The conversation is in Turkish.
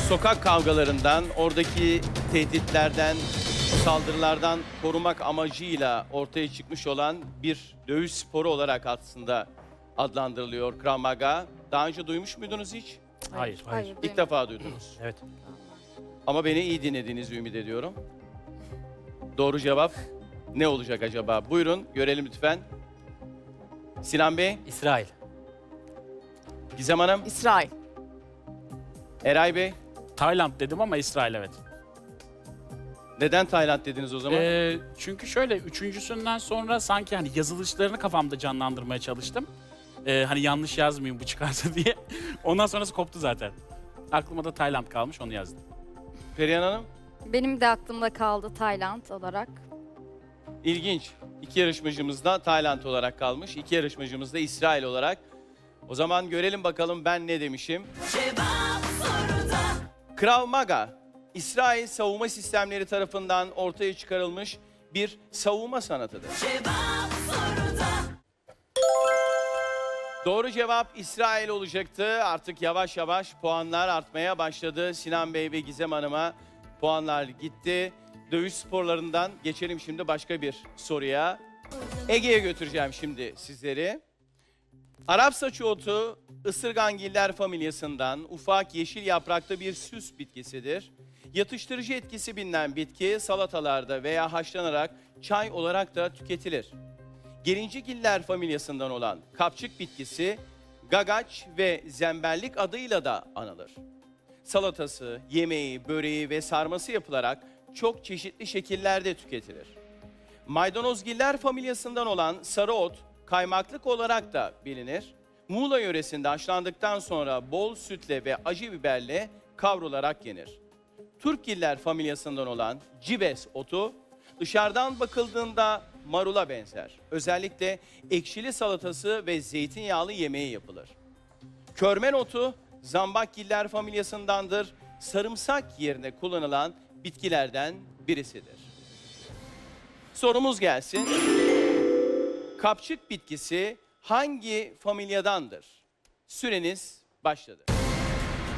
sokak kavgalarından, oradaki tehditlerden, saldırılardan korumak amacıyla ortaya çıkmış olan bir dövüş sporu olarak aslında adlandırılıyor Krav Maga. Daha önce duymuş muydunuz hiç? Hayır. İlk defa duydunuz. Evet. Ama beni iyi dinlediğinizi ümit ediyorum. Doğru cevap ne olacak acaba? Buyurun görelim lütfen. Sinan Bey, İsrail. Gizem Hanım, İsrail. Eray Bey. Tayland dedim ama İsrail evet. Neden Tayland dediniz o zaman? Çünkü şöyle üçüncüsünden sonra sanki hani yazılışlarını kafamda canlandırmaya çalıştım. Hani yanlış yazmayayım bu çıkarsa diye. Ondan sonrası koptu zaten. Aklıma da Tayland kalmış onu yazdım. Perihan Hanım, Benim de aklımda kaldı Tayland olarak. ilginç. İki yarışmacımız da Tayland olarak kalmış. İki yarışmacımız da İsrail olarak. O zaman görelim bakalım ben ne demişim. Krav Maga, İsrail savunma sistemleri tarafından ortaya çıkarılmış bir savunma sanatıdır. Doğru cevap İsrail olacaktı. Artık yavaş yavaş puanlar artmaya başladı. Sinan Bey ve Gizem Hanım'a puanlar gitti. Dövüş sporlarından geçelim şimdi başka bir soruya. Ege'ye götüreceğim şimdi sizleri. Arap saçı otu ısırgangiller familyasından ufak yeşil yapraklı bir süs bitkisidir. Yatıştırıcı etkisi bilinen bitki salatalarda veya haşlanarak çay olarak da tüketilir. Gelincikgiller familyasından olan kapçık bitkisi gagaç ve zemberlik adıyla da anılır. Salatası, yemeği, böreği ve sarması yapılarak çok çeşitli şekillerde tüketilir. Maydanozgiller familyasından olan sarı ot, kaymaklık olarak da bilinir. Muğla yöresinde haşlandıktan sonra bol sütle ve acı biberle kavrularak yenir. Turpgiller familyasından olan cibes otu, dışarıdan bakıldığında marula benzer. Özellikle ekşili salatası ve zeytinyağlı yemeği yapılır. Körmen otu, zambakgiller familyasındandır. Sarımsak yerine kullanılan bitkilerden birisidir. Sorumuz gelsin. Kapçık bitkisi hangi familyadandır? Süreniz başladı.